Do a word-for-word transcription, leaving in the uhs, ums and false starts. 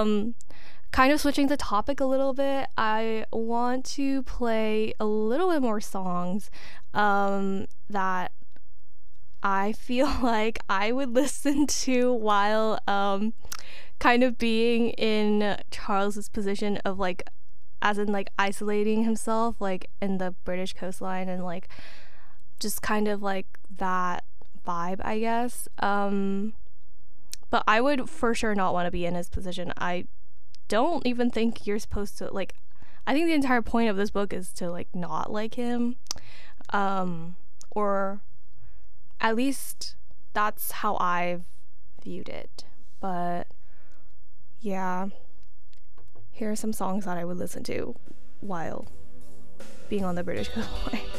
um kind of switching the topic a little bit, I want to play a little bit more songs um that I feel like I would listen to while um kind of being in Charles's position of like, as in like isolating himself like in the British coastline, and like just kind of like that vibe, I guess. Um but I would for sure not want to be in his position. I don't even think you're supposed to like, I think the entire point of this book is to like not like him, um or at least that's how I've viewed it. But yeah, here are some songs that I would listen to while being on the British coastline.